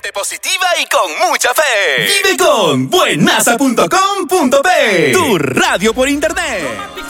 mente positiva y con mucha fe. Vive con buenasa.com.p, tu radio por internet.